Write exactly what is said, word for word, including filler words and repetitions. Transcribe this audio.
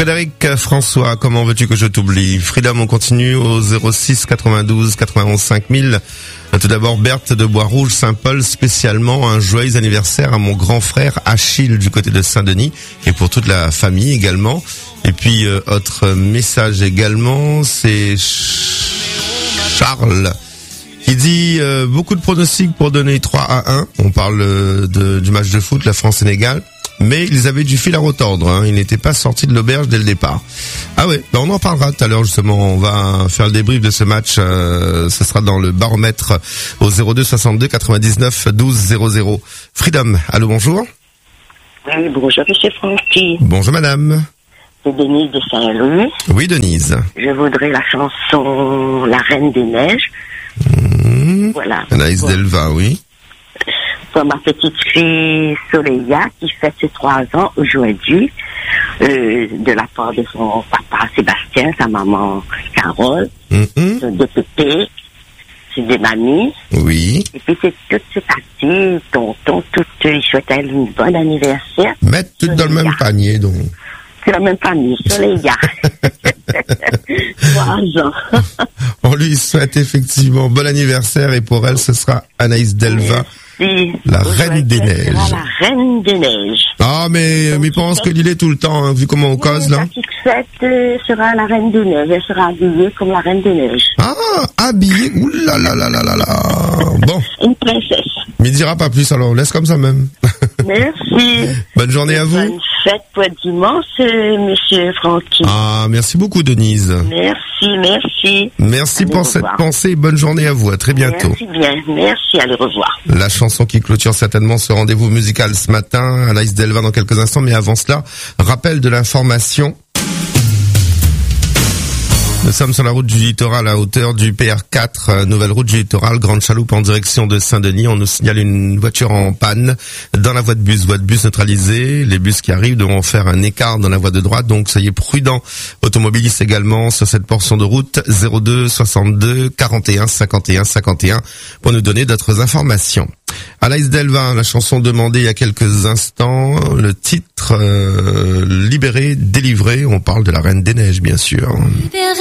Frédéric François, comment veux-tu que je t'oublie? Freedom, on continue au zéro six quatre-vingt-douze quatre-vingt-onze cinq mille. Tout d'abord, Berthe de Bois-Rouge, Saint-Paul, spécialement un joyeux anniversaire à mon grand frère Achille du côté de Saint-Denis et pour toute la famille également. Et puis, euh, autre message également, c'est Charles qui dit euh, beaucoup de pronostics pour donner trois à un. On parle euh, de, du match de foot, la France-Sénégal. Mais ils avaient du fil à retordre, hein. Ils n'étaient pas sortis de l'auberge dès le départ. Ah ouais, ben on en parlera tout à l'heure justement. On va faire le débrief de ce match. Euh, ce sera dans le baromètre au zéro deux soixante-deux quatre-vingt-dix-neuf douze zéro zéro. Freedom, allô, bonjour. Oui, bonjour monsieur Francky. Bonjour madame. C'est Denise de Saint-Louis. Oui, Denise. Je voudrais la chanson La Reine des Neiges. Mmh. Voilà. Anaïs Pour, Delva, oui. pour ma petite fille Soleia qui fait ses trois ans aujourd'hui, euh, de la part de son papa Sébastien, sa maman Carole, Mmh. de Pépé, c'est des mamies. Oui. Et puis c'est toute cette partie, tonton, toutes, ils souhaitent elle une bonne anniversaire. Mettre toutes dans le même panier, donc. C'est la même famille, Soleia. Trois ans. On lui souhaite effectivement bon anniversaire et pour elle, ce sera Anaïs Delva. Merci. La Reine des Neiges. La Reine des Neiges. Ah, mais, mais pense que l'île est tout le temps, hein, vu comment on cause, là. La petite fête euh, sera la Reine des Neiges. Elle sera habillée comme la Reine des Neiges. Ah, habillée. Ouh là là là là là là. Bon. Une princesse. Mais il dira pas plus, alors on laisse comme ça même. Merci. Bonne journée à vous. Bonne fête pour dimanche, euh, monsieur Francky. Ah, merci beaucoup, Denise. Merci, merci. Merci Allez, pour au cette revoir. pensée. Bonne journée à vous. À très bientôt. Merci bien. Merci, allez, au revoir. La chanson qui clôture certainement ce rendez-vous musical ce matin. Anaïs Delva dans quelques instants, mais avant cela, rappel de l'information. Nous sommes sur la route du littoral à hauteur du P R quatre, euh, nouvelle route du littoral, Grande Chaloupe en direction de Saint-Denis. On nous signale une voiture en panne dans la voie de bus. Voie de bus neutralisée. Les bus qui arrivent devront faire un écart dans la voie de droite. Donc soyez prudents. Automobilistes également sur cette portion de route. zéro deux soixante-deux quarante et un cinquante et un cinquante et un pour nous donner d'autres informations. Anaïs Delva, la chanson demandée il y a quelques instants, le titre euh, Libéré, délivré. On parle de la Reine des Neiges, bien sûr. Libéré.